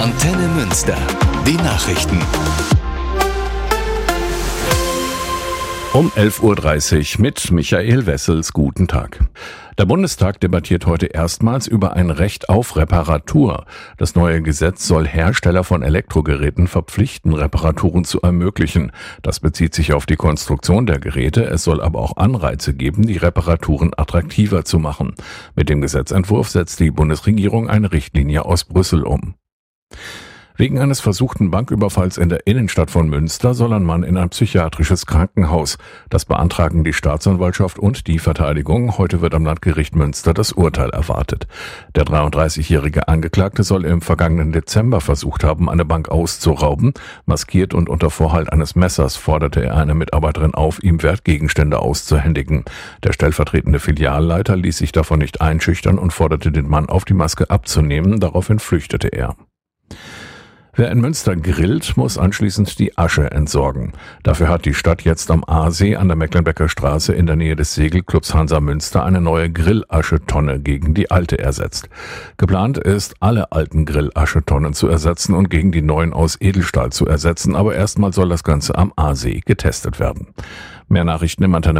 Antenne Münster. Die Nachrichten. Um 11.30 Uhr mit Michael Wessels. Guten Tag. Der Bundestag debattiert heute erstmals über ein Recht auf Reparatur. Das neue Gesetz soll Hersteller von Elektrogeräten verpflichten, Reparaturen zu ermöglichen. Das bezieht sich auf die Konstruktion der Geräte. Es soll aber auch Anreize geben, die Reparaturen attraktiver zu machen. Mit dem Gesetzentwurf setzt die Bundesregierung eine Richtlinie aus Brüssel um. Wegen eines versuchten Banküberfalls in der Innenstadt von Münster soll ein Mann in ein psychiatrisches Krankenhaus. Das beantragen die Staatsanwaltschaft und die Verteidigung. Heute wird am Landgericht Münster das Urteil erwartet. Der 33-jährige Angeklagte soll im vergangenen Dezember versucht haben, eine Bank auszurauben. Maskiert und unter Vorhalt eines Messers forderte er eine Mitarbeiterin auf, ihm Wertgegenstände auszuhändigen. Der stellvertretende Filialleiter ließ sich davon nicht einschüchtern und forderte den Mann auf, die Maske abzunehmen. Daraufhin flüchtete er. Wer in Münster grillt, muss anschließend die Asche entsorgen. Dafür hat die Stadt jetzt am Aasee an der Mecklenbecker Straße in der Nähe des Segelclubs Hansa Münster eine neue Grillaschetonnen gegen die alte ersetzt. Geplant ist, alle alten Grillaschetonnen zu ersetzen und gegen die neuen aus Edelstahl zu ersetzen, aber erstmal soll das Ganze am Aasee getestet werden. Mehr Nachrichten im Antenne